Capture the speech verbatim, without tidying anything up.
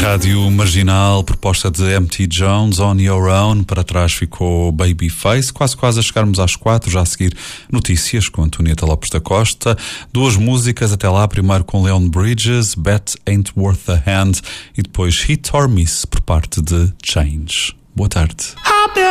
Rádio Marginal, proposta de M T Jones, On Your Own. Para trás ficou Babyface, quase quase a chegarmos às quatro, já a seguir notícias com Antonieta Lopes da Costa. Duas músicas até lá, primeiro com Leon Bridges, Bet Ain't Worth a Hand, e depois Hit or Miss por parte de Change. Boa tarde.